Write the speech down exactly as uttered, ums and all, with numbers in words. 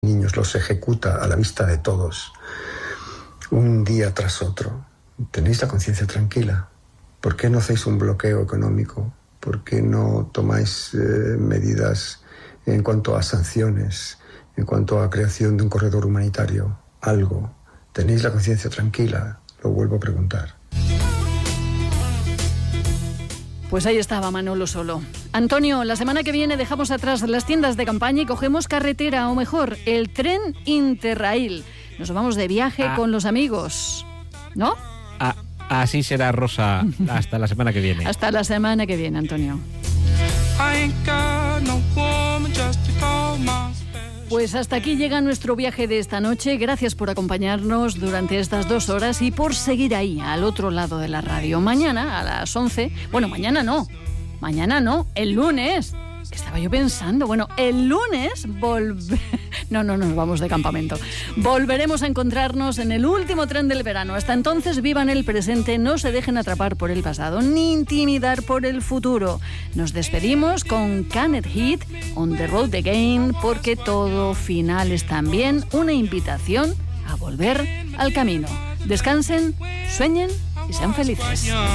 niños, los ejecuta a la vista de todos, un día tras otro. ¿Tenéis la conciencia tranquila? ¿Por qué no hacéis un bloqueo económico? ¿Por qué no tomáis eh, medidas en cuanto a sanciones, en cuanto a creación de un corredor humanitario? Algo. ¿Tenéis la conciencia tranquila? Lo vuelvo a preguntar. Pues ahí estaba Manolo Solo. Antonio, la semana que viene dejamos atrás las tiendas de campaña y cogemos carretera, o mejor, el tren Interrail. Nos vamos de viaje ah. con los amigos, ¿no? Ah, así será, Rosa. Hasta la semana que viene. Hasta la semana que viene, Antonio. Pues hasta aquí llega nuestro viaje de esta noche. Gracias por acompañarnos durante estas dos horas y por seguir ahí, al otro lado de la radio. Mañana a las once... Bueno, mañana no. Mañana no. El lunes. Que estaba yo pensando. Bueno, el lunes volve... No, no, nos vamos de campamento. Volveremos a encontrarnos en el último tren del verano. Hasta entonces, vivan el presente, no se dejen atrapar por el pasado, ni intimidar por el futuro. Nos despedimos con Canet Heat, On the Road Again, porque todo final es también una invitación a volver al camino. Descansen, sueñen y sean felices.